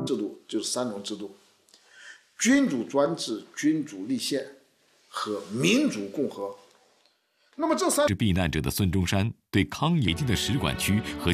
制度就是3种制度：君主专制、君主立宪和民主共和。那么这3 是避难者的孙中山对抗野军的使馆区和